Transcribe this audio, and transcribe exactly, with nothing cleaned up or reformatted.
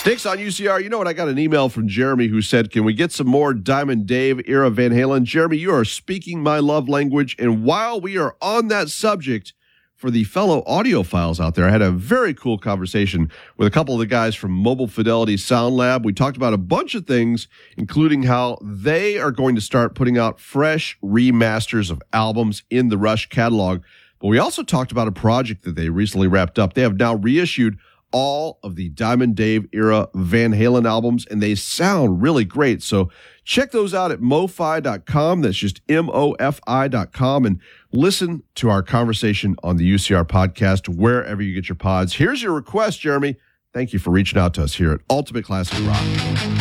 Sticks on U C R. You know what? I got an email from Jeremy who said, can we get some more Diamond Dave era Van Halen? Jeremy, you are speaking my love language. And while we are on that subject, for the fellow audiophiles out there, I had a very cool conversation with a couple of the guys from Mobile Fidelity Sound Lab. We talked about a bunch of things, including how they are going to start putting out fresh remasters of albums in the Rush catalog. But we also talked about a project that they recently wrapped up. They have now reissued all of the Diamond Dave era Van Halen albums, and they sound really great. So check those out at mofi dot com. That's just M O F I dot com, and listen to our conversation on the U C R podcast wherever you get your pods. Here's your request, Jeremy. Thank you for reaching out to us here at Ultimate Classic Rock.